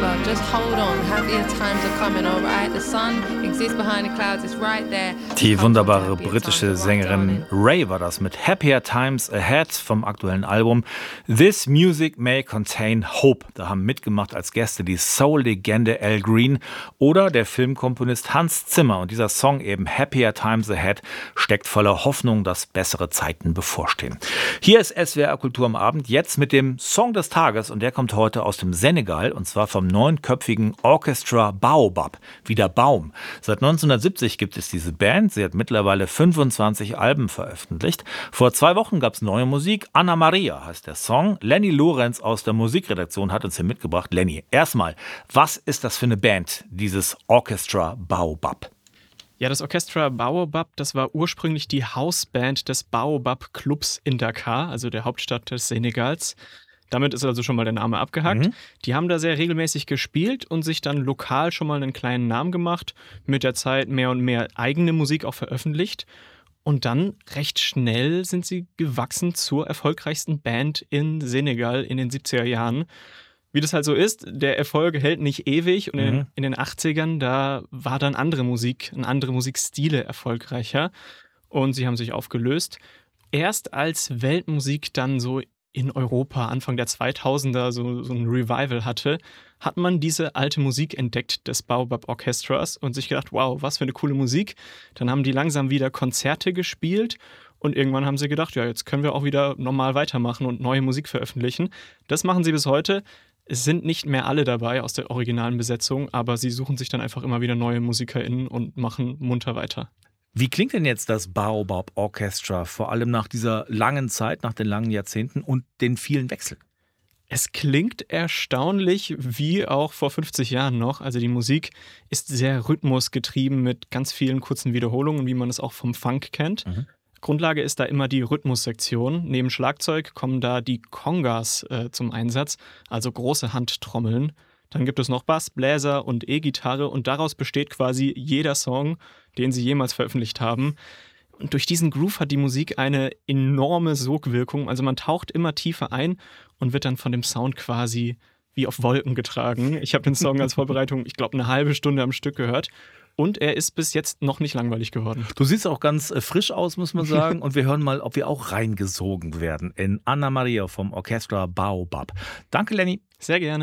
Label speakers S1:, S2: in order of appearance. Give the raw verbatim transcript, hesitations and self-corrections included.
S1: love. Just hold on. Happier times are coming, alright? The sun exists behind the clouds, it's right there.
S2: Die wunderbare britische Sängerin Ray war das mit Happier Times Ahead vom aktuellen Album This Music May Contain Hope. Da haben mitgemacht als Gäste die Soul-Legende Al Green oder der Filmkomponist Hans Zimmer. Und dieser Song eben Happier Times Ahead steckt voller Hoffnung, dass bessere Zeiten bevorstehen. Hier ist S W R Kultur am Abend, jetzt mit dem Song des Tages. Und der kommt heute aus dem Senegal und zwar vom neunköpfigen Orchestra Baobab, wie der Baum. Seit neunzehnhundertsiebzig gibt es diese Band. Sie hat mittlerweile fünfundzwanzig Alben veröffentlicht. Vor zwei Wochen gab es neue Musik. Anna Maria heißt der Song. Lenny Lorenz aus der Musikredaktion hat uns hier mitgebracht. Lenny, erstmal, was ist das für eine Band, dieses Orchestra Baobab?
S3: Ja, das Orchestra Baobab, das war ursprünglich die Hausband des Baobab Clubs in Dakar, also der Hauptstadt des Senegals. Damit ist also schon mal der Name abgehakt. Mhm. Die haben da sehr regelmäßig gespielt und sich dann lokal schon mal einen kleinen Namen gemacht, mit der Zeit mehr und mehr eigene Musik auch veröffentlicht. Und dann recht schnell sind sie gewachsen zur erfolgreichsten Band in Senegal in den siebziger Jahren. Wie das halt so ist, der Erfolg hält nicht ewig und mhm. in, in den achtzigern, da war dann andere Musik, andere Musikstile erfolgreicher und sie haben sich aufgelöst. Erst als Weltmusik dann so in Europa Anfang der zweitausender so, so ein Revival hatte, hat man diese alte Musik entdeckt des Baobab Orchestras und sich gedacht, wow, was für eine coole Musik. Dann haben die langsam wieder Konzerte gespielt und irgendwann haben sie gedacht, ja, jetzt können wir auch wieder normal weitermachen und neue Musik veröffentlichen. Das machen sie bis heute. Es sind nicht mehr alle dabei aus der originalen Besetzung, aber sie suchen sich dann einfach immer wieder neue MusikerInnen und machen munter weiter.
S2: Wie klingt denn jetzt das Baobab Orchestra, vor allem nach dieser langen Zeit, nach den langen Jahrzehnten und den vielen Wechseln?
S3: Es klingt erstaunlich wie auch vor fünfzig Jahren noch. Also die Musik ist sehr rhythmusgetrieben mit ganz vielen kurzen Wiederholungen, wie man es auch vom Funk kennt. Mhm. Grundlage ist da immer die Rhythmussektion. Neben Schlagzeug kommen da die Congas äh, zum Einsatz, also große Handtrommeln. Dann gibt es noch Bass, Bläser und E-Gitarre und daraus besteht quasi jeder Song, den sie jemals veröffentlicht haben. Und durch diesen Groove hat die Musik eine enorme Sogwirkung. Also man taucht immer tiefer ein und wird dann von dem Sound quasi wie auf Wolken getragen. Ich habe den Song als Vorbereitung, ich glaube, eine halbe Stunde am Stück gehört. Und er ist bis jetzt noch nicht langweilig geworden.
S2: Du siehst auch ganz frisch aus, muss man sagen. Und wir hören mal, ob wir auch reingesogen werden in Anna Maria vom Orchestra Baobab. Danke, Lenny.
S3: Sehr gerne.